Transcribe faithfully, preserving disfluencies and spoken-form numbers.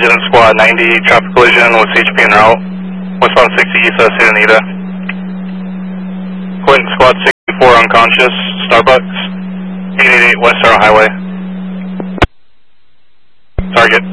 Agent Squad ninety, traffic collision with C H P en route. Westbound sixty East Santa Anita. Quentin Squad sixty-four unconscious, Starbucks. eight eighty-eight West Arrow Highway. Target.